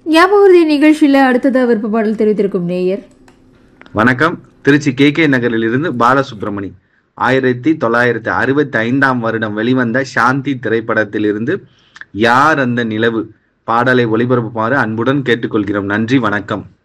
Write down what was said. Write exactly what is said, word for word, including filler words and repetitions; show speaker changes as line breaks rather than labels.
ஞாபகத்தை நிகழ்ச்சியில அடுத்ததா விருப்ப பாடல் தெரிவித்திருக்கும் நேயர்.
வணக்கம். திருச்சி கே கே நகரில் இருந்து பாலசுப்ரமணி. ஆயிரத்தி தொள்ளாயிரத்தி அறுபத்தி ஐந்தாம் வருடம் வெளிவந்த சாந்தி திரைப்படத்தில் இருந்து யார் அந்த நிலவு பாடலை ஒளிபரப்புமாறு அன்புடன் கேட்டுக்கொள்கிறோம். நன்றி, வணக்கம்.